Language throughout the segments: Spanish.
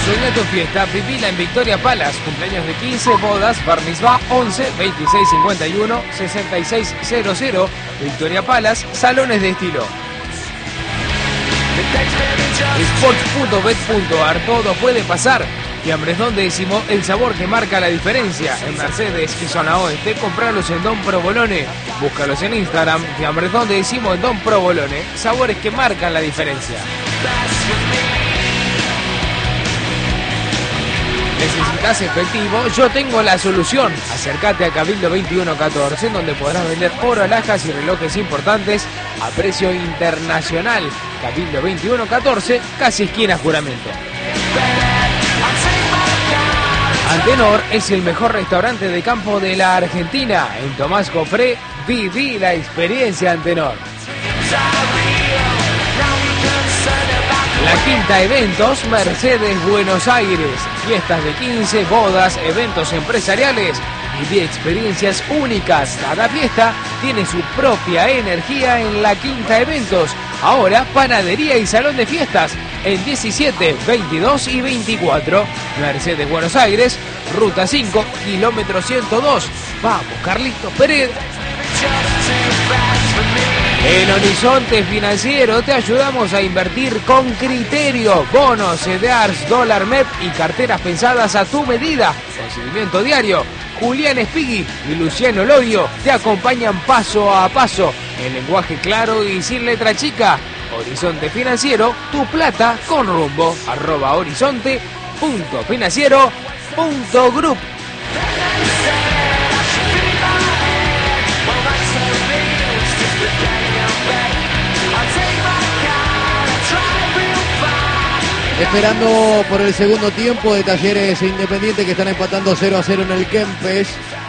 Sueña tu fiesta, vivila en Victoria Palace. Cumpleaños de 15, bodas, bar mitzvah, 11 26 51 66 00. Victoria Palace, salones de estilo. Sports.bet.ar, todo puede pasar. Fiambres Don Décimo, el sabor que marca la diferencia. En Mercedes y zona oeste, compralos en Don Provolone. Búscalos en Instagram, Fiambres Don Décimo en Don Provolone. Sabores que marcan la diferencia. ¿Necesitas efectivo? Yo tengo la solución. Acércate a Cabildo 2114, donde podrás vender oro, alhajas y relojes importantes a precio internacional. Cabildo 2114, casi esquina Juramento. Antenor es el mejor restaurante de campo de la Argentina. En Tomás Cofré, viví la experiencia Antenor. La Quinta Eventos, Mercedes, Buenos Aires. Fiestas de 15, bodas, eventos empresariales y de experiencias únicas. Cada fiesta tiene su propia energía en La Quinta Eventos. Ahora, panadería y salón de fiestas en 17, 22 y 24. Mercedes, Buenos Aires, Ruta 5, kilómetro 102. Vamos, Carlitos Pérez. En Horizonte Financiero te ayudamos a invertir con criterio. Bonos, CDRs, dólar MEP y carteras pensadas a tu medida. Con diario. Julián Espigui y Luciano Lodio te acompañan paso a paso. En lenguaje claro y sin letra chica. Horizonte Financiero, tu plata con rumbo. @horizonte.financiero.group. Esperando por el segundo tiempo de Talleres Independiente, que están empatando 0-0 en el Kempes.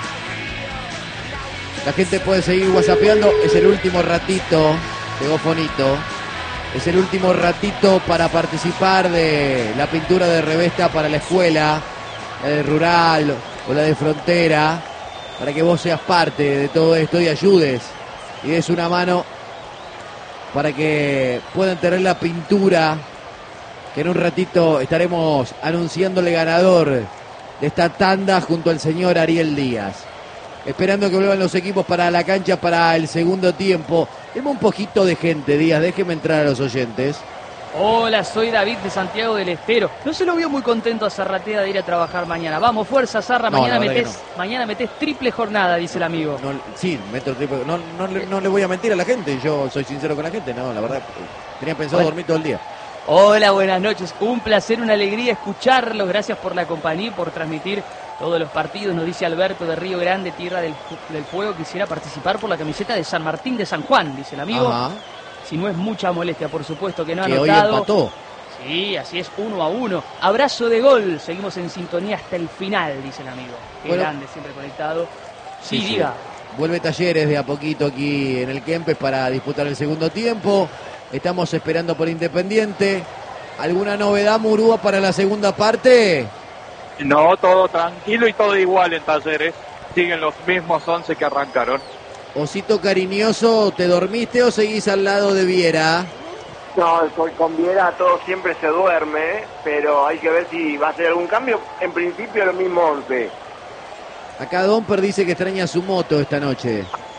La gente puede seguir whatsappeando. Es el último ratito, pegó Fonito. Es el último ratito para participar de la pintura de revesta para la escuela, la de rural o la de frontera, para que vos seas parte de todo esto y ayudes y des una mano para que puedan tener la pintura, que en un ratito estaremos anunciándole ganador de esta tanda junto al señor Ariel Díaz. Esperando que vuelvan los equipos para la cancha para el segundo tiempo. Tenemos un poquito de gente, Díaz, déjeme entrar a los oyentes. Hola, soy David de Santiago del Estero. No se lo vio muy contento a Zarratea de ir a trabajar mañana. Vamos, fuerza, Zarra, No, mañana metés triple jornada, dice el amigo. No, sí, meto triple. No le voy a mentir a la gente, yo soy sincero con la gente, no, la verdad. Tenía pensado dormir todo el día. Hola, buenas noches. Un placer, una alegría escucharlos. Gracias por la compañía y por transmitir todos los partidos. Nos dice Alberto de Río Grande, Tierra del Fuego. Quisiera participar por la camiseta de San Martín de San Juan, dice el amigo. Ajá. Si no es mucha molestia, por supuesto que no ha anotado. Hoy empató. Sí, así es, 1-1. Abrazo de gol. Seguimos en sintonía hasta el final, dice el amigo. Qué grande, siempre conectado. Sí, diga. Vuelve Talleres de a poquito aquí en el Kempes para disputar el segundo tiempo. Estamos esperando por Independiente. ¿Alguna novedad, Murúa, para la segunda parte? No, todo tranquilo y todo igual en Talleres. Siguen los mismos 11 que arrancaron. Osito cariñoso, ¿te dormiste o seguís al lado de Viera? No, con Viera todo siempre se duerme, pero hay que ver si va a hacer algún cambio. En principio lo mismo 11. Acá Domper dice que extraña su moto esta noche.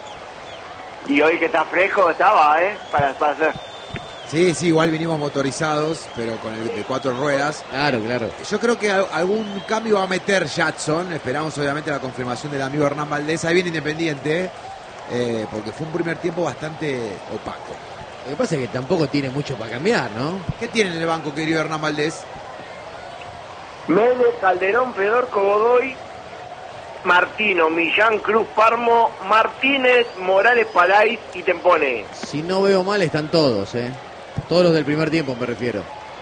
Y hoy que está fresco estaba, para hacer. Sí, igual vinimos motorizados, pero con el de 4 ruedas. Claro. Yo creo que algún cambio va a meter Jadson. Esperamos obviamente la confirmación del amigo Hernán Valdés. Ahí viene Independiente, porque fue un primer tiempo bastante opaco. Lo que pasa es que tampoco tiene mucho para cambiar, ¿no? ¿Qué tiene en el banco, querido Hernán Valdés? Mede, Calderón, Fedorco, Godoy, Martino, Millán, Cruz, Parmo, Martínez, Morales, Palais y Tempone. Si no veo mal, están todos, Todos los del primer tiempo, me refiero.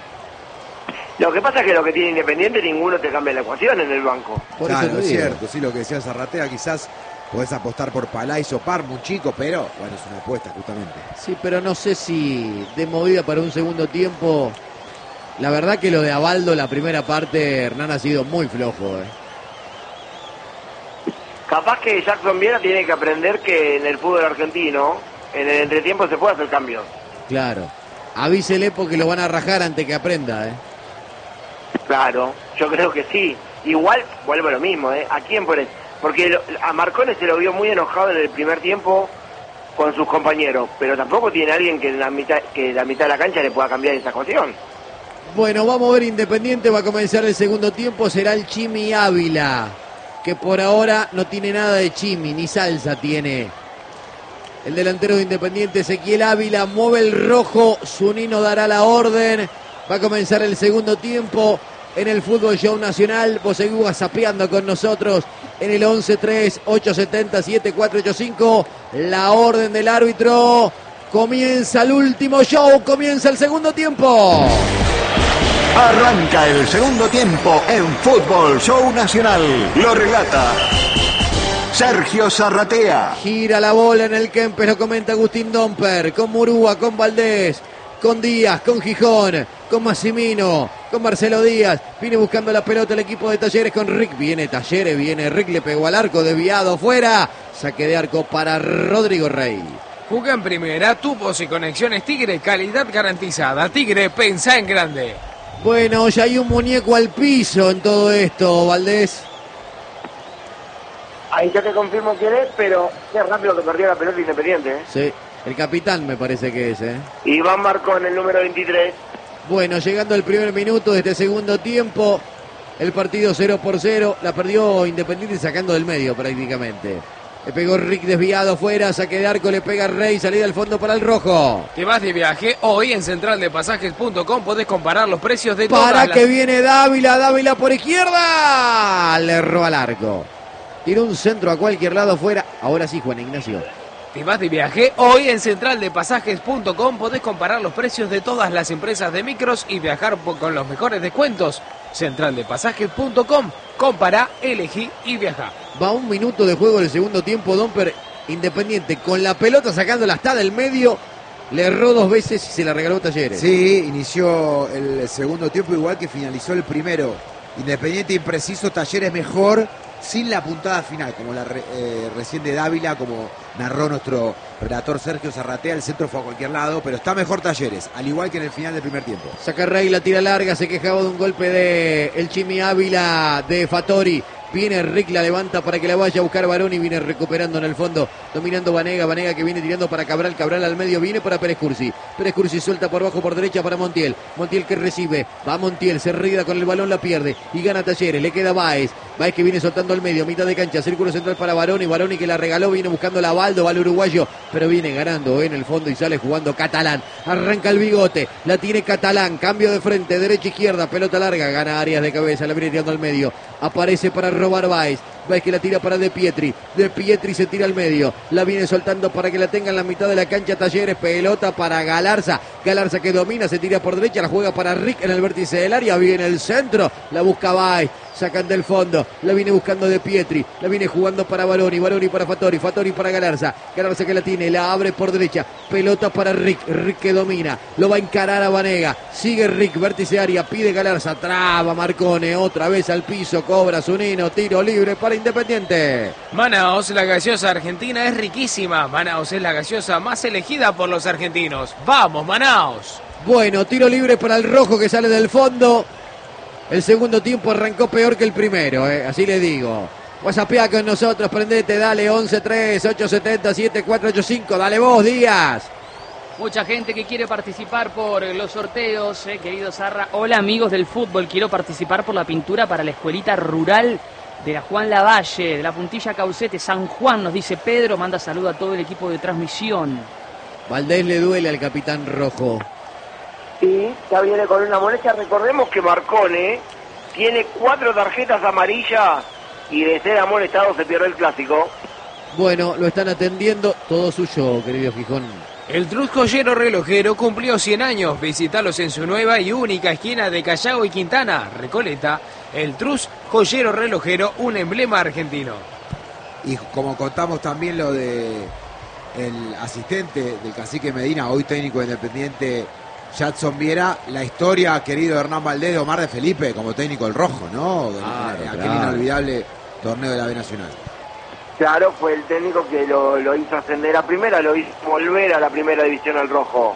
Lo que pasa es que lo que tiene Independiente, ninguno te cambia la ecuación en el banco. Por claro, eso es cierto, sí, lo que decía Zarratea, quizás podés apostar por Palais o Parmo, un chico, pero bueno, es una apuesta justamente. Sí, pero no sé si de movida para un segundo tiempo. La verdad que lo de Abaldo, la primera parte, Hernán, ha sido muy flojo, Capaz que Jackson Viera tiene que aprender que en el fútbol argentino, en el entretiempo se puede hacer cambios. Claro. Avísele porque lo van a rajar antes que aprenda, Claro, yo creo que sí. Igual vuelve lo mismo, ¿eh? ¿A quién pones? Porque a Marcone se lo vio muy enojado en el primer tiempo con sus compañeros, pero tampoco tiene alguien que en la mitad de la cancha le pueda cambiar esa cuestión. Bueno, vamos a ver Independiente, va a comenzar el segundo tiempo, será el Chimi Ávila, que por ahora no tiene nada de chimi, ni salsa tiene. El delantero de Independiente, Ezequiel Ávila, mueve el rojo, Zunino dará la orden, va a comenzar el segundo tiempo en el Fútbol Show Nacional. Vos seguís whatsappeando con nosotros en el 11-3-870-7485, la orden del árbitro. Comienza el último show, comienza el segundo tiempo. Arranca el segundo tiempo en Fútbol Show Nacional. Lo relata Sergio Zarratea. Gira la bola en el Kempes, lo comenta Agustín Domper, con Murúa, con Valdés, con Díaz, con Gijón, con Massimino, con Marcelo Díaz. Viene buscando la pelota el equipo de Talleres con Rick. Viene Talleres, viene Rick, le pegó al arco, desviado fuera. Saque de arco para Rodrigo Rey. Juega en primera, tubos y conexiones Tigre, calidad garantizada. Tigre, pensá en grande. Bueno, ya hay un muñeco al piso en todo esto, Valdés. Ahí ya te confirmo quién es, pero qué rápido que perdió la pelota Independiente, ¿eh? Sí, el capitán me parece que es, ¿eh? Iván Marcón, el número 23. Bueno, llegando el primer minuto de este segundo tiempo, el partido 0-0, la perdió Independiente sacando del medio prácticamente. Le pegó Rick desviado fuera, saque de arco, le pega Rey, salida al fondo para el rojo. Te vas de viaje, hoy en centraldepasajes.com podés comparar los precios de todas Para las... que viene Dávila por izquierda, le roba al arco. Tiró un centro a cualquier lado fuera, ahora sí Juan Ignacio. Te vas de viaje, hoy en centraldepasajes.com podés comparar los precios de todas las empresas de micros y viajar con los mejores descuentos. Centraldepasajes.com, compara, elegí y viaja. Va un minuto de juego del segundo tiempo, Domper. Independiente con la pelota sacándola hasta del medio, le erró dos veces y se la regaló Talleres. Sí, inició el segundo tiempo igual que finalizó el primero. Independiente impreciso, Talleres mejor, sin la puntada final, como la recién de Dávila, como narró nuestro relator Sergio Zarratea. El centro fue a cualquier lado, pero está mejor Talleres, al igual que en el final del primer tiempo. Saca Rey, la tira larga, se quejaba de un golpe de el Chimi Ávila de Fattori. Viene Rick, la levanta para que la vaya a buscar Baroni, viene recuperando en el fondo, dominando Vanega que viene tirando para Cabral al medio, viene para Pérez Cursi suelta por abajo por derecha para Montiel que recibe, va Montiel, se ríe con el balón, la pierde y gana Talleres, le queda Báez que viene soltando al medio, mitad de cancha, círculo central para Baroni que la regaló, viene buscando la Baldo, va el uruguayo, pero viene ganando en el fondo y sale jugando Catalán, arranca el bigote, la tiene Catalán, cambio de frente, derecha izquierda, pelota larga, gana Arias de cabeza, la viene tirando al medio, aparece para robar Báez que la tira para De Pietri se tira al medio, la viene soltando para que la tenga en la mitad de la cancha Talleres, pelota para Galarza que domina, se tira por derecha, la juega para Rick en el vértice del área, viene el centro, la busca Báez, sacan del fondo, la viene buscando De Pietri, la viene jugando para Baroni para Fattori para Galarza que la tiene, la abre por derecha, pelota para Rick que domina, lo va a encarar a Vanega, sigue Rick, vértice área, pide Galarza, traba Marcone, otra vez al piso, cobra Zunino, tiro libre para Independiente. Manaos, la gaseosa argentina es riquísima. Manaos es la gaseosa más elegida por los argentinos. ¡Vamos, Manaos! Bueno, tiro libre para el rojo que sale del fondo. El segundo tiempo arrancó peor que el primero, así le digo. WhatsAppea con nosotros, prendete, dale 11-3-870-7485, dale vos, Díaz. Mucha gente que quiere participar por los sorteos, querido Zarra. Hola amigos del fútbol, quiero participar por la pintura para la escuelita rural de la Juan Lavalle, de la Puntilla Caucete, San Juan, nos dice Pedro, manda saludo a todo el equipo de transmisión. Valdés le duele al capitán rojo. Sí, ya viene con una molestia. Recordemos que Marcone tiene 4 tarjetas amarillas y de ser amonestado se pierde el clásico. Bueno, lo están atendiendo, todo suyo, querido Gijón. El Trus Joyero Relojero cumplió 100 años. Visítalos en su nueva y única esquina de Callao y Quintana, Recoleta. El Trus Joyero Relojero, un emblema argentino. Y como contamos también lo de el asistente del cacique Medina, hoy técnico Independiente, Jadson Viera, la historia, querido Hernán Valdés, de Omar de Felipe como técnico del Rojo, ¿no? Aquel inolvidable torneo de la B Nacional. Claro, fue el técnico que lo hizo ascender a primera, lo hizo volver a la primera división al Rojo.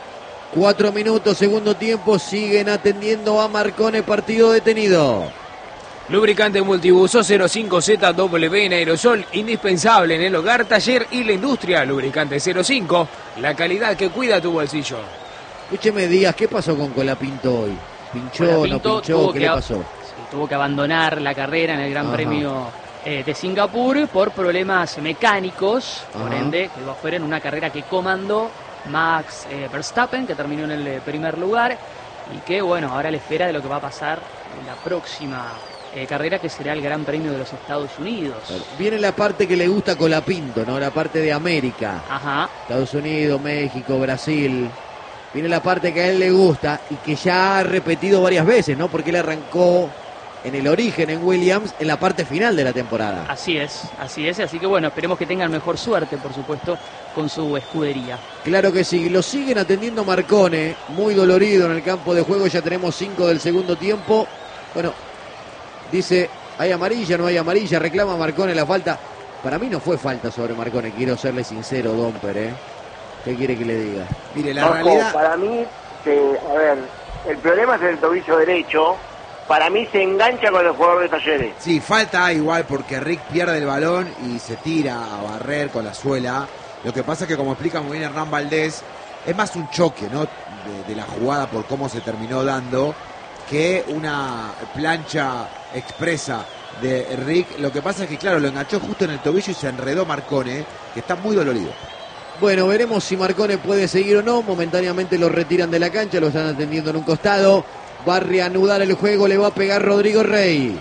4 minutos, segundo tiempo, siguen atendiendo a Marcone, partido detenido. Lubricante multibuso 05ZW en aerosol, indispensable en el hogar, taller y la industria. Lubricante 05, la calidad que cuida tu bolsillo. Escúcheme, Díaz, ¿qué pasó con Colapinto hoy? ¿Pinchó, Colapinto no pinchó? ¿Qué le pasó? Sí, tuvo que abandonar la carrera en el Gran Premio de Singapur por problemas mecánicos. Por ende, quedó afuera en una carrera que comandó Max Verstappen, que terminó en el primer lugar. Y que, bueno, ahora le espera de lo que va a pasar en la próxima carrera, que será el Gran Premio de los Estados Unidos. Viene la parte que le gusta a Colapinto, ¿no? La parte de América. Ajá. Estados Unidos, México, Brasil. Viene la parte que a él le gusta y que ya ha repetido varias veces, ¿no? Porque él arrancó en el origen, en Williams, en la parte final de la temporada. Así es. Así que bueno, esperemos que tengan mejor suerte, por supuesto, con su escudería. Claro que sí, lo siguen atendiendo Marcone, muy dolorido en el campo de juego, ya tenemos 5 del segundo tiempo. Bueno, dice, ¿hay amarilla? No hay amarilla, reclama Marcone la falta. Para mí no fue falta sobre Marcone, quiero serle sincero, Domper, ¿Qué quiere que le diga? Mire, la realidad... Para mí, a ver, el problema es el tobillo derecho. Para mí se engancha con el jugador de Talleres. Sí, falta igual porque Rick pierde el balón y se tira a barrer con la suela. Lo que pasa es que, como explica muy bien Hernán Valdés, es más un choque, ¿no? de la jugada por cómo se terminó dando que una plancha expresa de Rick. Lo que pasa es que, claro, lo enganchó justo en el tobillo y se enredó Marcone, que está muy dolorido. Bueno, veremos si Marcone puede seguir o no. Momentáneamente lo retiran de la cancha, lo están atendiendo en un costado. Va a reanudar el juego, le va a pegar Rodrigo Rey.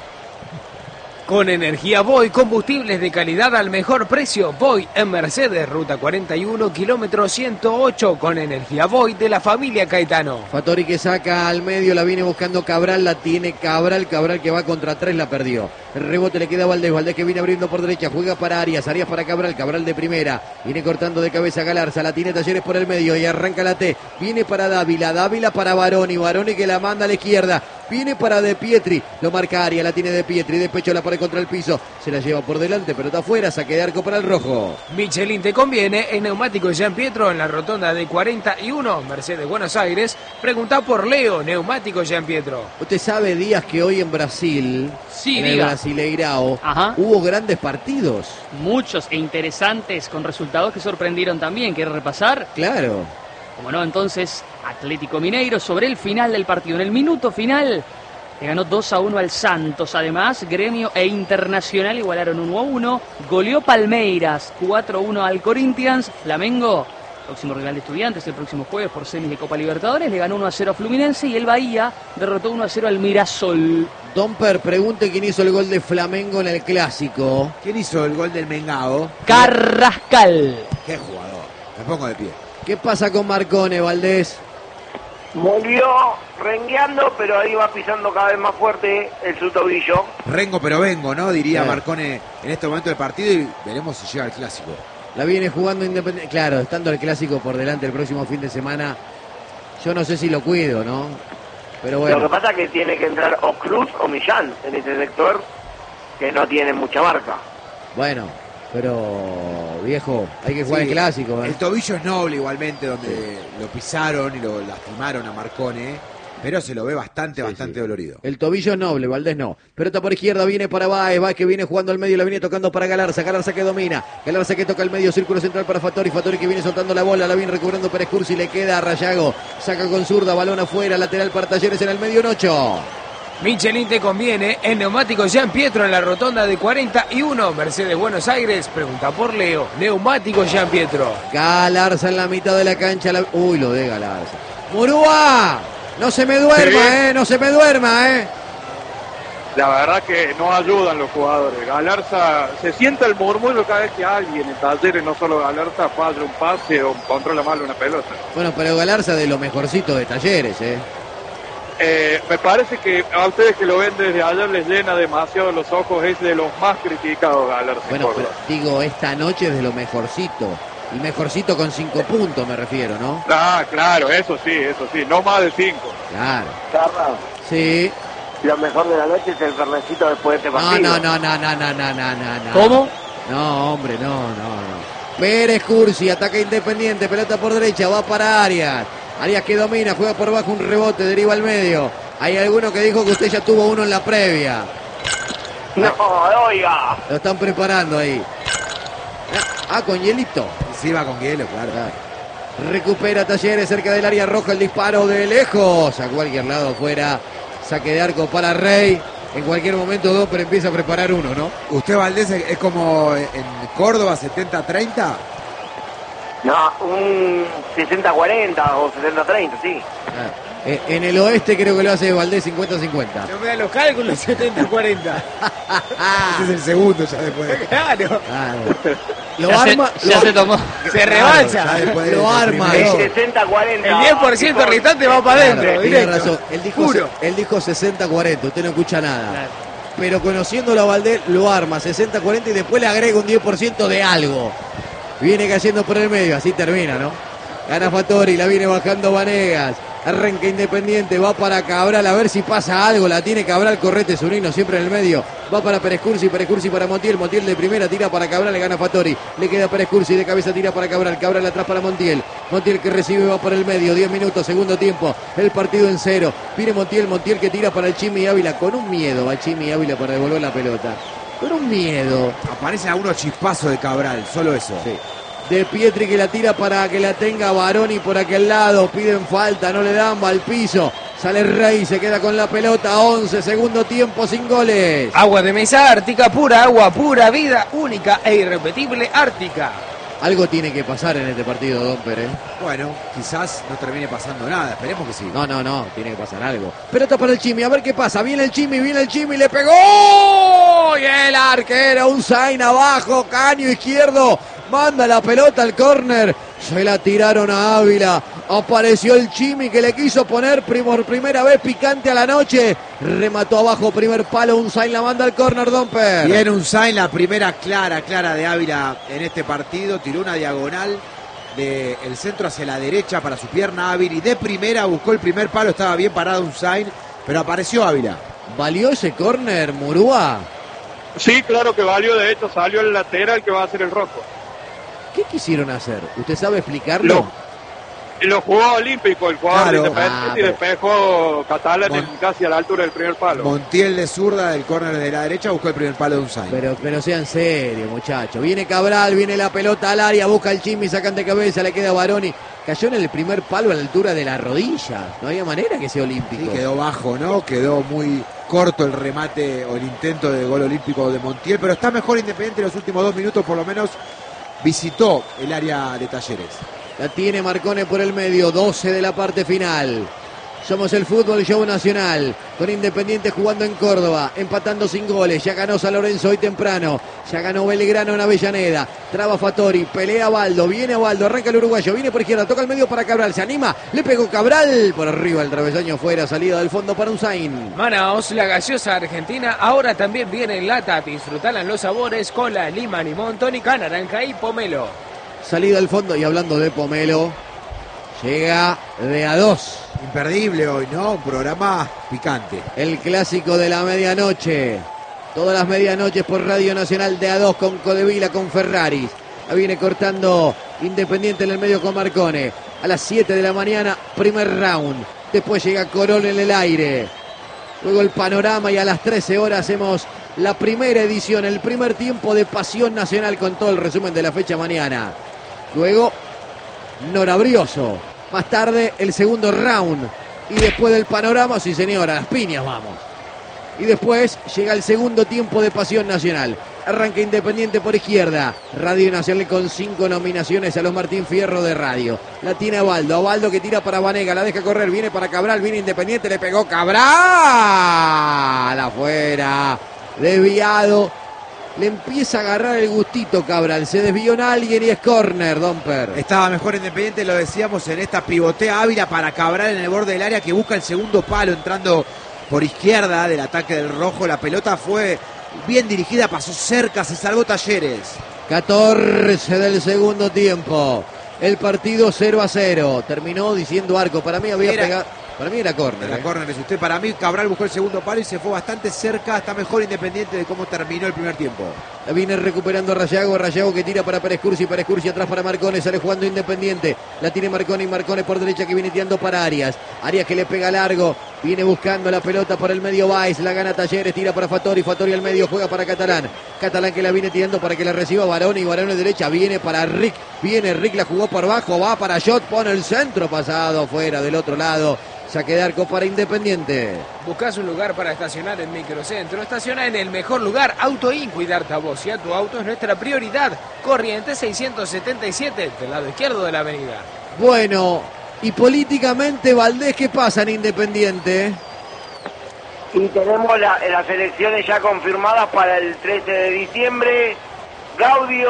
Con energía Voy, combustibles de calidad al mejor precio. Voy en Mercedes, ruta 41, kilómetro 108, con energía Voy de la familia Caetano. Fattori que saca al medio, la viene buscando Cabral, la tiene Cabral que va contra 3, la perdió. El rebote le queda a Valdés que viene abriendo por derecha, juega para Arias para Cabral de primera, viene cortando de cabeza Galarza, la tiene Talleres por el medio y arranca la T, viene para Dávila para Baroni que la manda a la izquierda, viene para De Pietri, lo marca Arias, la tiene De Pietri, de pecho la pone contra el piso, se la lleva por delante, pero está afuera, saque de arco para el rojo. Michelin te conviene, en Neumático Jean Pietro, en la rotonda de 41, Mercedes Buenos Aires. Pregunta por Leo, Neumático Jean Pietro. Usted sabe, Díaz, que hoy en Brasil, sí, en el Brasileirao, hubo grandes partidos. Muchos e interesantes, con resultados que sorprendieron también. ¿Quiere repasar? Claro. Como no, entonces, Atlético Mineiro sobre el final del partido. En el minuto final, le ganó 2-1 al Santos. Además, Gremio e Internacional igualaron 1-1. Goleó Palmeiras 4-1 al Corinthians. Flamengo, próximo rival de Estudiantes, el próximo jueves por semis de Copa Libertadores, le ganó 1-0 a Fluminense y el Bahía derrotó 1-0 al Mirasol. Domper, pregunte quién hizo el gol de Flamengo en el Clásico. ¿Quién hizo el gol del Mengao? Carrascal. Qué jugador. Me pongo de pie. ¿Qué pasa con Marcone, Valdés? Volvió rengueando, pero ahí va pisando cada vez más fuerte su tobillo. Rengo pero vengo, ¿no? Diría Marcone en este momento del partido, y veremos si llega al Clásico. La viene jugando Independiente. Claro, estando el Clásico por delante el próximo fin de semana, yo no sé si lo cuido, ¿no? Pero bueno. Lo que pasa es que tiene que entrar o Cruz o Millán en ese sector, que no tiene mucha marca. Bueno, pero viejo, hay que jugar el Clásico. El tobillo es noble igualmente, donde lo pisaron y lo lastimaron a Marcone, pero se lo ve bastante dolorido. El tobillo es noble, Valdés no. Pelota por izquierda, viene para Baez que viene jugando al medio, la viene tocando para Galarza que domina, Galarza que toca el medio, círculo central para Fattori que viene soltando la bola, la viene recuperando Pérez Cursi, le queda a Rayago, saca con zurda, balón afuera, lateral para Talleres en el medio, Nocho. Michelin te conviene, en Neumático Jean Pietro, en la rotonda de 41, Mercedes Buenos Aires. Pregunta por Leo, Neumático Jean Pietro. Galarza en la mitad de la cancha, uy, lo de Galarza. ¡Murúa! No se me duerma, no se me duerma, La verdad que no ayudan los jugadores. Galarza, se siente el murmullo cada vez que alguien en Talleres, no solo Galarza, falla un pase o controla mal una pelota. Bueno, pero Galarza de lo mejorcito de Talleres, Me parece que a ustedes que lo ven desde allá les llena demasiado los ojos, es de los más criticados Galarza. Bueno, pero digo, esta noche es de lo mejorcito. Y mejorcito con 5 puntos me refiero, ¿no? Ah, claro, eso sí, no más de 5. Claro. Carla. Sí. Lo mejor de la noche es el fernecito después de este partido. No. ¿Cómo? No, hombre, no. Pérez Cursi, ataca Independiente, pelota por derecha, va para Arias. Arias que domina, juega por bajo, un rebote, deriva al medio. Hay alguno que dijo que usted ya tuvo uno en la previa. No, oiga. Lo están preparando ahí. Con hielito. Sí, va con hielo, claro. Recupera Talleres cerca del área roja, el disparo de lejos. A cualquier lado fuera. Saque de arco para Rey. En cualquier momento Domper empieza a preparar uno, ¿no? ¿Usted, Valdés, es como en Córdoba 70-30? No, un 60-40 o 60-30, sí. En el oeste creo que lo hace Valdés 50-50. No me dan los cálculos, 70-40. Ese es el segundo ya después. Claro. Lo arma. Ya se tomó. Se rebalsa. Ya después Lo arma. El ¿no? 60-40. El 10% restante va para adentro. Claro, tiene directo. razón. Él dijo 60-40, usted no escucha nada. Claro. Pero conociéndolo a Valdés, lo arma 60-40 y después le agrega un 10% de algo. Viene cayendo por el medio, así termina, ¿no? Gana Fattori, la viene bajando Vanegas. Arranca Independiente, va para Cabral, a ver si pasa algo. La tiene Cabral, Correte, Zunino, siempre en el medio. Va para Perescursi para Montiel. Montiel de primera, tira para Cabral, le gana Fattori. Le queda Perescursi, de cabeza tira para Cabral. Cabral atrás para Montiel. Montiel que recibe, va por el medio. 10 minutos, segundo tiempo. El partido en cero. Viene Montiel que tira para el Chimi Ávila. Con un miedo va Chimi Ávila para devolver la pelota. Con un miedo. Aparecen algunos chispazos de Cabral, solo eso. Sí. De Pietri que la tira para que la tenga Baroni por aquel lado. Piden falta, no le dan, va al piso. Sale Rey, se queda con la pelota. 11, segundo tiempo, sin goles. Agua de mesa Ártica, pura agua, pura vida, única e irrepetible Ártica. Algo tiene que pasar en este partido, Domper, ¿eh? Bueno, quizás no termine pasando nada, esperemos que sí. No, tiene que pasar algo. Pelota para el Chimi, a ver qué pasa. Viene el Chimi, le pegó. Y el arquero, un sign abajo, caño izquierdo. Manda la pelota al córner. Se la tiraron a Ávila. Apareció el Chimi que le quiso poner por primera vez picante a la noche. Remató abajo, primer palo. Un sign la manda al córner, Domper. Bien, un sign, la primera clara de Ávila en este partido. Tiró una diagonal del centro hacia la derecha para su pierna Ávila. Y de primera buscó el primer palo. Estaba bien parado un sign, pero apareció Ávila. ¿Valió ese córner, Murúa? Sí, claro que valió, de hecho salió el lateral que va a ser el rojo. ¿Qué quisieron hacer? ¿Usted sabe explicarlo? Lo jugó Olímpico, el jugador Claro. Independiente, y despejó Catalán casi a la altura del primer palo. Montiel de zurda del córner de la derecha buscó el primer palo de un sign. Pero sean serios, muchachos. Viene Cabral, viene la pelota al área, busca el Chimi, sacan de cabeza, le queda Baroni. Cayó en el primer palo a la altura de la rodilla. No había manera que sea olímpico. Sí, quedó bajo, ¿no? Quedó muy corto el remate o el intento de gol olímpico de Montiel, pero está mejor Independiente en los últimos 2 minutos, por lo menos visitó el área de Talleres. La tiene Marcone por el medio, 12 de la parte final. Somos el Fútbol Show Nacional, con Independiente jugando en Córdoba, empatando sin goles. Ya ganó San Lorenzo hoy temprano, ya ganó Belgrano en Avellaneda. Traba Fattori, pelea Baldo, viene Baldo, arranca el uruguayo, viene por izquierda, toca el medio para Cabral, se anima, le pegó Cabral, por arriba el travesaño fuera, salida del fondo para un Zain. Manaos, la gaseosa argentina, ahora también viene en lata. Disfrutala los sabores, cola, lima, limón, tónica, naranja y pomelo. Salida del fondo, y hablando de pomelo, llega de a 2. Imperdible hoy, ¿no? Un programa picante. El clásico de la medianoche. Todas las medianoches por Radio Nacional de A2 con Codevila, con Ferraris. La viene cortando Independiente en el medio con Marcone. A las 7 de la mañana, primer round. Después llega Corol en el aire. Luego el panorama y a las 13 horas hacemos la primera edición, el primer tiempo de Pasión Nacional con todo el resumen de la fecha mañana. Luego, Norabrioso. Más tarde, el segundo round. Y después del panorama, sí señora, las piñas vamos. Y después llega el segundo tiempo de Pasión Nacional. Arranca Independiente por izquierda. Radio Nacional con 5 nominaciones a los Martín Fierro de radio. La tiene Abaldo. Abaldo que tira para Vanega. La deja correr. Viene para Cabral. Viene Independiente. Le pegó Cabral. Afuera. Desviado. Le empieza a agarrar el gustito Cabral. Se desvió en alguien y es córner, Domper. Estaba mejor Independiente, lo decíamos, en esta pivotea Ávila para Cabral en el borde del área que busca el segundo palo entrando por izquierda del ataque del rojo. La pelota fue bien dirigida, pasó cerca, se salvó Talleres. 14 del segundo tiempo. El partido 0-0. Terminó diciendo Arco. Para mí había pegado. Para mí era córner. La córner es usted. Para mí Cabral buscó el segundo palo y se fue bastante cerca. Está mejor Independiente de cómo terminó el primer tiempo. La viene recuperando Rayago que tira para Pérez Cursi atrás para Marcone, sale jugando Independiente. La tiene Marcone por derecha que viene tirando para Arias que le pega largo, viene buscando la pelota por el medio Baez, la gana Talleres, tira para Fattori al medio, juega para Catalán que la viene tirando para que la reciba Baroni de derecha, viene para Rick, la jugó por abajo, va para Jot, pone el centro pasado fuera del otro lado. Saque de arco para Independiente. Buscás un lugar para estacionar en Microcentro. Estaciona en el mejor lugar. Auto In. Cuidarte a vos y a tu auto es nuestra prioridad. Corrientes 677, del lado izquierdo de la avenida. Bueno, y políticamente, Valdés, ¿qué pasa en Independiente? Y tenemos las elecciones ya confirmadas para el 13 de diciembre. Gaudio,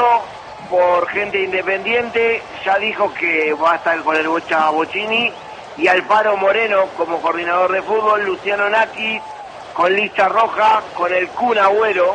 por gente independiente, ya dijo que va a estar con el Bocha Bocini. Y Alfaro Moreno como coordinador de fútbol, Luciano Naki con lista roja, con el Kun Agüero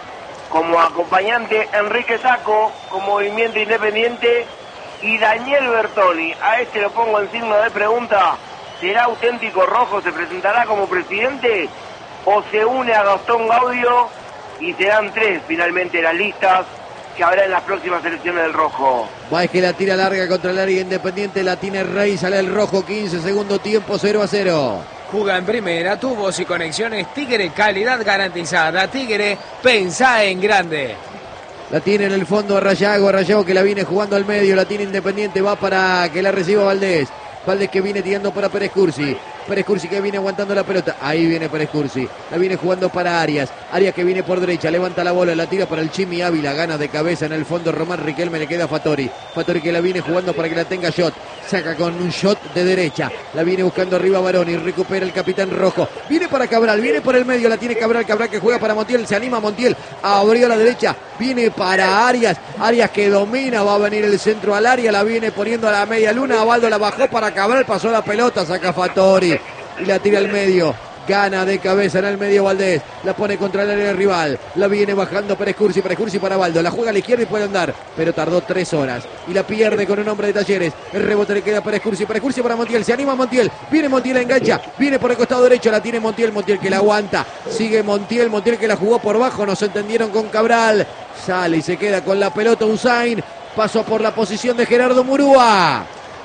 como acompañante, Enrique Sacco como movimiento independiente y Daniel Bertoni. A este lo pongo en signo de pregunta: ¿será auténtico rojo? ¿Se presentará como presidente o se une a Gastón Gaudio? Y serán 3 finalmente las listas que habrá en las próximas elecciones del rojo. Baez que la tira larga contra el área Independiente, la tiene Rey, sale el rojo, 15 segundo tiempo, 0-0. Juga en primera, tubos y conexiones Tigre, calidad garantizada. Tigre, pensá en grande. La tiene en el fondo a Rayago que la viene jugando al medio, la tiene Independiente, va para que la reciba Valdés que viene tirando para Pérez Cursi que viene aguantando la pelota, ahí viene Pérez Cursi, la viene jugando para Arias que viene por derecha, levanta la bola, la tira para el Chimi Ávila, gana de cabeza en el fondo Román Riquelme, le queda a Fattori que la viene jugando para que la tenga Jot, saca con un Jot de derecha, la viene buscando arriba Baroni, recupera el capitán rojo, viene para Cabral, viene por el medio, la tiene Cabral que juega para Montiel, se anima Montiel, abrió a la derecha, viene para Arias que domina, va a venir el centro al área, la viene poniendo a la media luna, Abaldo la bajó para Cabral, pasó la pelota, saca Fattori y la tira al medio, gana de cabeza en el medio Valdés, la pone contra el área rival, la viene bajando Pérez Cursi para Abaldo, la juega a la izquierda y puede andar, pero tardó 3 horas y la pierde con un hombre de Talleres, el rebote le queda a Pérez Cursi para Montiel, se anima Montiel, viene Montiel, engancha, viene por el costado derecho, la tiene Montiel que la aguanta, sigue Montiel que la jugó por bajo, no se entendieron con Cabral, sale y se queda con la pelota Usain, pasó por la posición de Gerardo Murúa.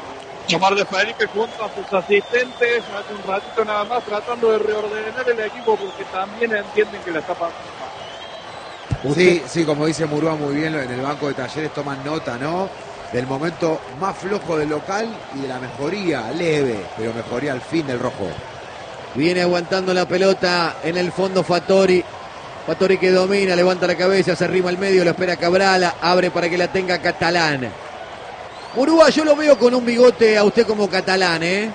Omar de Felipe junto a sus asistentes, hace un ratito nada más tratando de reordenar el equipo porque también entienden que la está pasando. Sí, como dice Murúa muy bien, en el banco de Talleres toman nota, ¿no? Del momento más flojo del local y de la mejoría leve, pero mejoría al fin del rojo. Viene aguantando la pelota en el fondo Fattori que domina, levanta la cabeza, se arrima al medio, lo espera Cabral, abre para que la tenga Catalán. Murúa, yo lo veo con un bigote a usted como Catalán, ¿eh?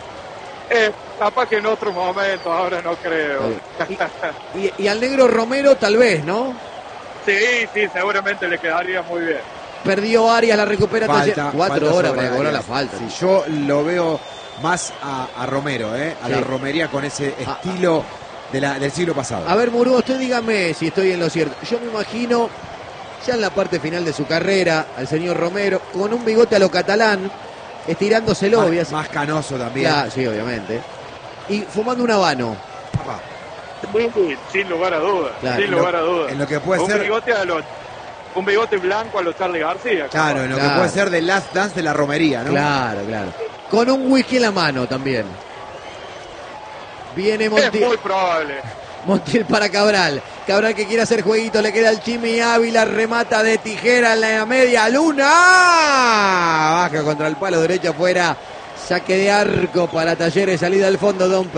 Capaz que en otro momento, ahora no creo. Y al negro Romero tal vez, ¿no? Sí, seguramente le quedaría muy bien. Perdió Arias, la recupera Falta, 4 horas para cobrar Arias. la falta. Sí, yo lo veo más a Romero, a la romería con ese estilo del siglo pasado. A ver, Murúa, usted dígame si estoy en lo cierto. Yo me imagino ya en la parte final de su carrera al señor Romero con un bigote a lo Catalán, estirándoselo. Más canoso también. Claro, sí, obviamente. Y fumando un habano. Sin lugar a dudas. Claro, en lo que puede ser un bigote blanco a los Charly García. Claro, en lo que puede ser del Last Dance de la romería, ¿no? Claro. Con un whisky en la mano también. Viene Montiel. Es muy probable. Montiel para Cabral que quiere hacer jueguito, le queda el Chimi Ávila, remata de tijera en la media luna, baja contra el palo derecho afuera, saque de arco para Talleres, salida al fondo Don